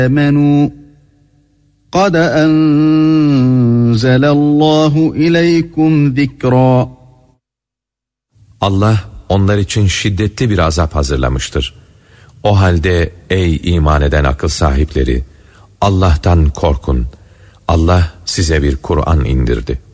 آمنوا قد أنزل الله إليكم ذكرا. Allah onlar için şiddetli bir azap hazırlamıştır. O halde ey iman eden akıl sahipleri, Allah'tan korkun. Allah size bir Kur'an indirdi.